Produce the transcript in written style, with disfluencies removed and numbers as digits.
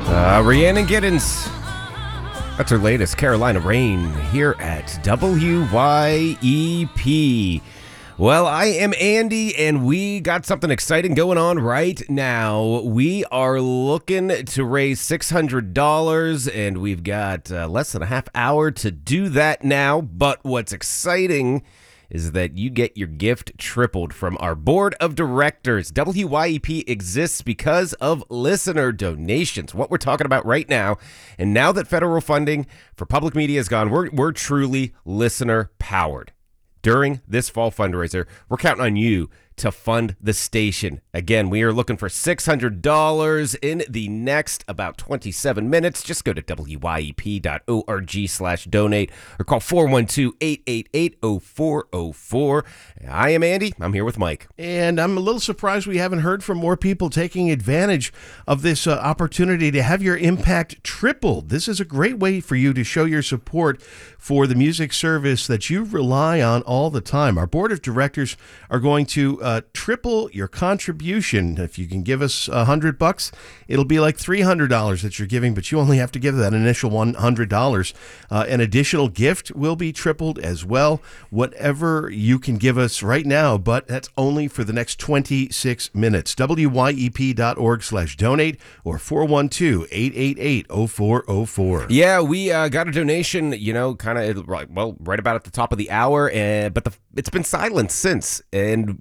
Rhiannon Giddens. That's her latest, Carolina Rain, here at WYEP. Well, I am Andy, and we got something exciting going on right now. We are looking to raise $600, and we've got less than a half hour to do that now. But what's exciting is that you get your gift tripled from our board of directors. WYEP exists because of listener donations, what we're talking about right now. And now that federal funding for public media is gone, we're truly listener powered. During this fall fundraiser, we're counting on you to fund the station. Again, we are looking for $600 in the next about 27 minutes. Just go to wyep.org/donate or call 412-888-0404. I am Andy. I'm here with Mike. And I'm a little surprised we haven't heard from more people taking advantage of this opportunity to have your impact tripled. This is a great way for you to show your support for the music service that you rely on all the time. Our board of directors are going to triple your contribution. If you can give us $100, it'll be like $300 that you're giving, but you only have to give that initial $100. An additional gift will be tripled as well. Whatever you can give us right now, but that's only for the next 26 minutes. wyep.org/donate or 412-888-0404. Yeah, we got a donation, kind of, right about at the top of the hour, but it's been silent since. And